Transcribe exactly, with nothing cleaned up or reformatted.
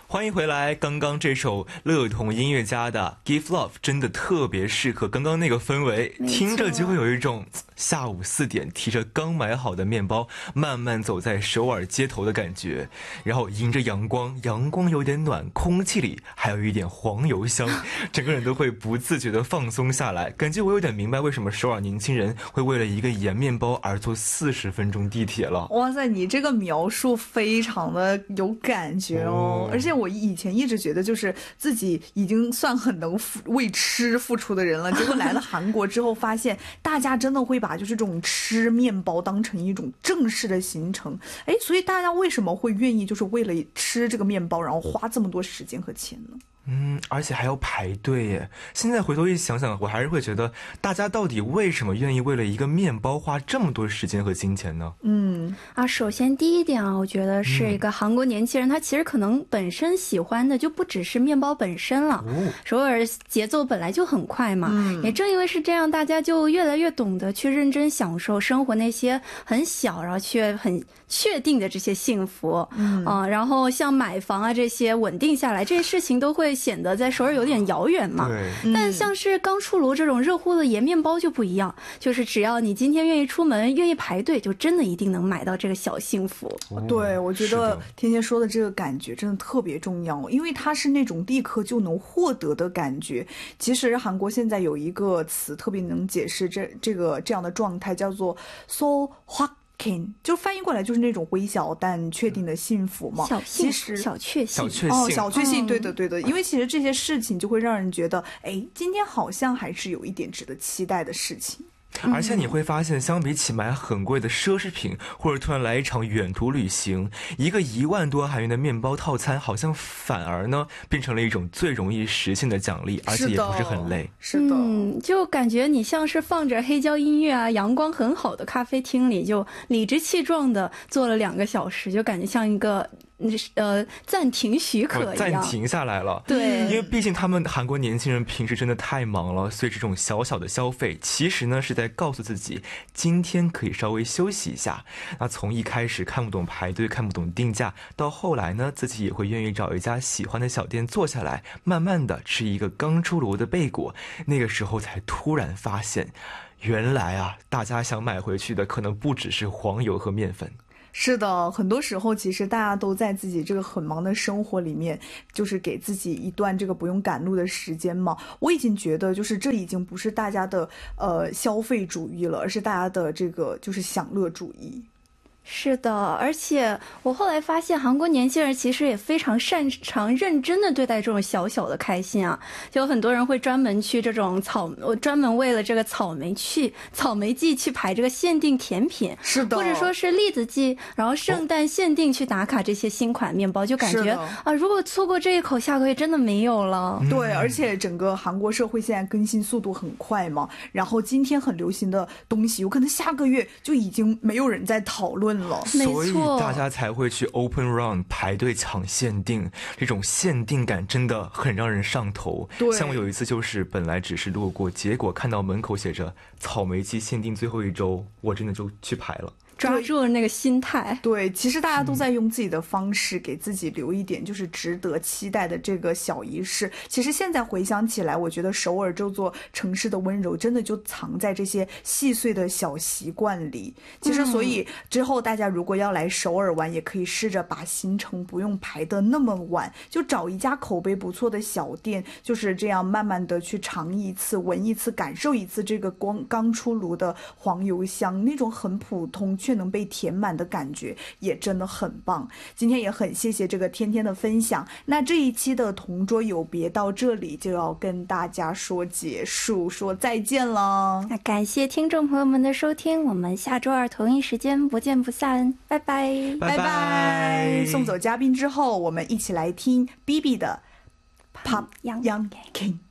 欢迎回来。刚刚这首乐童音乐家的 Give Love 真的特别适合刚刚那个氛围，听着就会有一种下午四点提着刚买好的面包慢慢走在首尔街头的感觉，然后迎着阳光，阳光有点暖，空气里还有一点黄油香，整个人都会不自觉地放松下来。感觉我有点明白为什么首尔年轻人会为了一个盐面包而坐四十分钟地铁了。 哇塞，你这个描述非常的有感觉哦，哦而且我以前一直觉得就是自己已经算很能为吃付出的人了，结果来了韩国之后发现大家真的会把就是这种吃面包当成一种正式的行程。哎，所以大家为什么会愿意就是为了吃这个面包然后花这么多时间和钱呢？ 嗯，而且还要排队耶。现在回头一想想，我还是会觉得大家到底为什么愿意为了一个面包花这么多时间和金钱呢？ 嗯啊，首先第一点啊，我觉得是一个韩国年轻人、嗯、他其实可能本身喜欢的就不只是面包本身了。哦、首尔节奏本来就很快嘛、嗯、也正因为是这样，大家就越来越懂得去认真享受生活那些很小然后却很确定的这些幸福。嗯啊，然后像买房啊这些稳定下来这些事情都会显得在首尔有点遥远嘛。对，但像是刚出炉这种热乎的盐面包就不一样，就是只要你今天愿意出门愿意排队，就真的一定能买到这个小幸福。 哦、对，我觉得天天说的这个感觉真的特別重要，因为它是那种立刻就能获得的感觉。其实韩国现在有一个词特别能解释这这个这样的状态，叫做 so 확就翻译过来就是那种微小但确定的幸福嘛。 小幸福，小确幸， 小确幸，哦， 小确幸，对的对的。因为其实这些事情就会让人觉得，哎，今天好像还是有一点值得期待的事情。 而且你会发现，相比起买很贵的奢侈品，或者突然来一场远途旅行，一个一万多韩元的面包套餐，好像反而呢变成了一种最容易实现的奖励，而且也不是很累。 是的， 嗯，就感觉你像是放着黑胶音乐啊，阳光很好的咖啡厅里，就理直气壮的坐了两个小时，就感觉像一个呃暂停许可一样， 暂停下来了。 对， 因为毕竟他们韩国年轻人平时真的太忙了，所以这种小小的消费其实呢是在告诉自己今天可以稍微休息一下。那从一开始看不懂排队看不懂定价，到后来呢自己也会愿意找一家喜欢的小店坐下来，慢慢的吃一个刚出炉的贝果，那个时候才突然发现原来啊大家想买回去的可能不只是黄油和面粉。 是的，很多时候其实大家都在自己这个很忙的生活里面，就是给自己一段这个不用赶路的时间嘛。我已经觉得就是这已经不是大家的呃消费主义了，而是大家的这个就是享乐主义。 是的，而且我后来发现韩国年轻人其实也非常擅长认真的对待这种小小的开心啊，就有很多人会专门去这种草专门为了这个草莓去草莓季去排这个限定甜品， 是的， 或者说是栗子季，然后圣诞限定去打卡这些新款面包，就感觉啊，如果错过这一口下个月真的没有了。 对，而且整个韩国社会现在更新速度很快嘛，然后今天很流行的东西有可能下个月就已经没有人在讨论， 所以大家才会去 open run 排队抢限定，这种限定感真的很让人上头。像我有一次就是本来只是路过，结果看到门口写着草莓季限定最后一周，我真的就去排了， 抓住了那个心态。 对，其实大家都在用自己的方式给自己留一点就是值得期待的这个小仪式。其实现在回想起来，我觉得首尔这座城市的温柔真的就藏在这些细碎的小习惯里。其实所以之后大家如果要来首尔玩，也可以试着把行程不用排得那么晚，就找一家口碑不错的小店，就是这样慢慢的去尝一次闻一次感受一次这个光刚出炉的黄油香，那种很普通却能被填满的感觉也真的很棒。今天也很谢谢这个天天的分享。那这一期的同桌有别到这里就要跟大家说结束，说再见了。 那感谢听众朋友们的收听，我们下周二同一时间不见不散，拜拜拜拜。 送走嘉宾之后，我们一起来听 B B 的 Pop Young King。